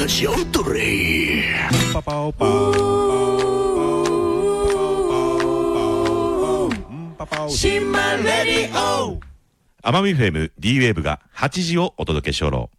かしおどれパパオパオシマレディオ奄美フェム D ウェーブが8時をお届けしょろ。